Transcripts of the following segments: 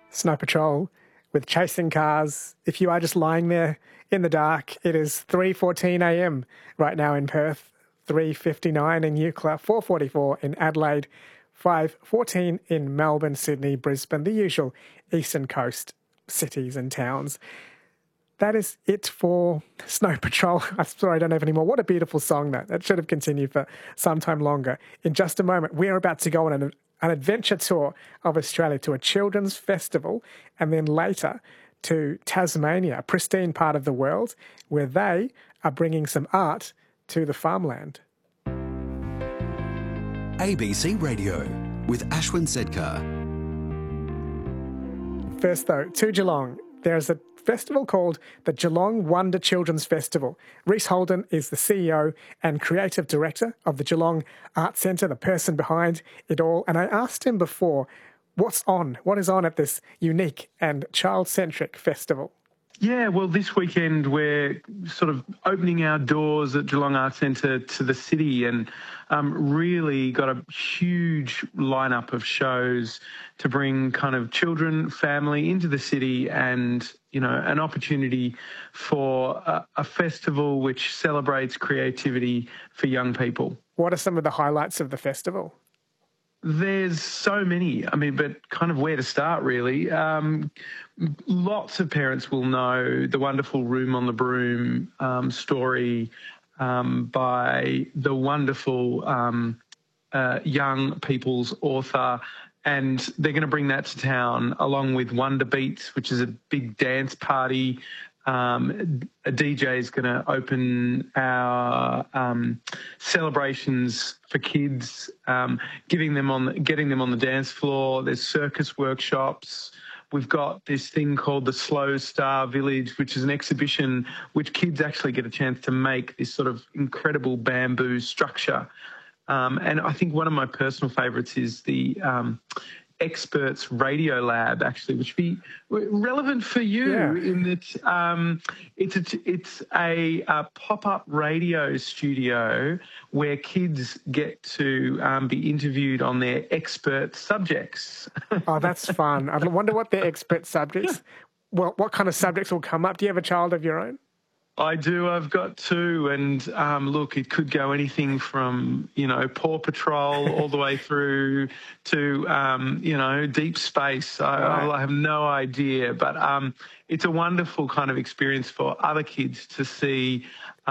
Snow Patrol with Chasing Cars. If you are just lying there in the dark, it is 3:14 a.m. right now in Perth, 3:59 in Eucla, 4:44 in Adelaide, 5:14 in Melbourne, Sydney, Brisbane, the usual eastern coast cities and towns. That is it for Snow Patrol. I'm sorry I don't have any more. What a beautiful song that should have continued for some time longer. In just a moment, we are about to go on an adventure tour of Australia to a children's festival and then later to Tasmania, a pristine part of the world where they are bringing some art to the farmland. ABC Radio with Ashwin Sedkar. First though, to Geelong, there's a festival called the Geelong Wonder Children's Festival. Reese Holden is the CEO and creative director of the Geelong Art Centre, the person behind it all. And I asked him before, what is on at this unique and child-centric festival? Yeah, well, this weekend we're sort of opening our doors at Geelong Arts Centre to the city and really got a huge lineup of shows to bring kind of children, family into the city and, you know, an opportunity for a festival which celebrates creativity for young people. What are some of the highlights of the festival? There's so many, but kind of where to start, really. Lots of parents will know the wonderful Room on the Broom story by the wonderful young people's author, and they're going to bring that to town along with Wonder Beats, which is a big dance party. A DJ is going to open our celebrations for kids, getting them on the dance floor. There's circus workshops. We've got this thing called the Slow Star Village, which is an exhibition which kids actually get a chance to make this sort of incredible bamboo structure. And I think one of my personal favourites is the Experts Radio Lab, actually, which would be relevant for you in that it's a pop-up radio studio where kids get to be interviewed on their expert subjects. Oh, that's fun. I wonder what their expert subjects, well, what kind of subjects will come up. Do you have a child of your own? I do. I've got two, and look, it could go anything from, Paw Patrol all the way through to, deep space. I have no idea, but it's a wonderful kind of experience for other kids to see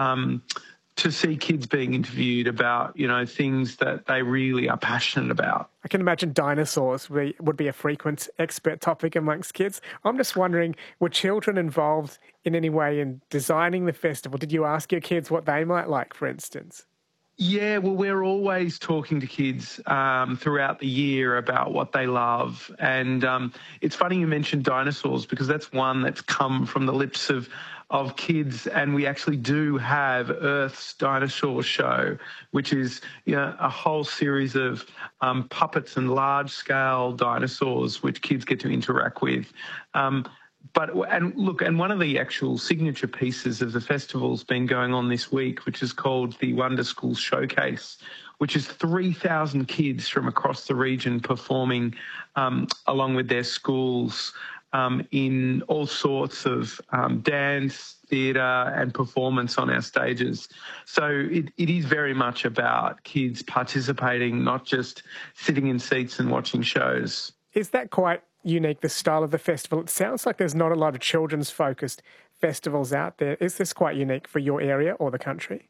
kids being interviewed about, things that they really are passionate about. I can imagine dinosaurs would be a frequent expert topic amongst kids. I'm just wondering, were children involved in any way in designing the festival? Did you ask your kids what they might like, for instance? Yeah, well, we're always talking to kids throughout the year about what they love. And it's funny you mentioned dinosaurs because that's one that's come from the lips of kids, and we actually do have Earth's Dinosaur Show, which is a whole series of puppets and large-scale dinosaurs which kids get to interact with. And one of the actual signature pieces of the festival's been going on this week, which is called the Wonder School Showcase, which is 3,000 kids from across the region performing along with their schools in all sorts of dance, theatre and performance on our stages. So it is very much about kids participating, not just sitting in seats and watching shows. Is that quite unique, the style of the festival? It sounds like there's not a lot of children's focused festivals out there. Is this quite unique for your area or the country?